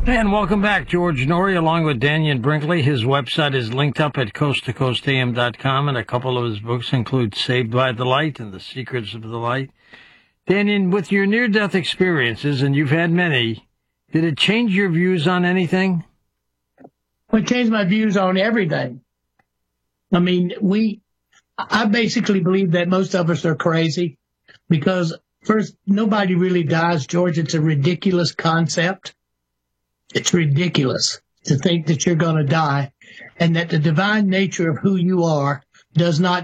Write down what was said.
And welcome back, George Norrie, along with Dannion Brinkley. His website is linked up at coasttocoastam.com, and a couple of his books include Saved by the Light and The Secrets of the Light. Dannion, with your near-death experiences, and you've had many, did it change your views on anything? Well, it changed my views on everything. I mean, I basically believe that most of us are crazy because, first, nobody really dies, George. It's a ridiculous concept. It's ridiculous to think that you're going to die and that the divine nature of who you are does not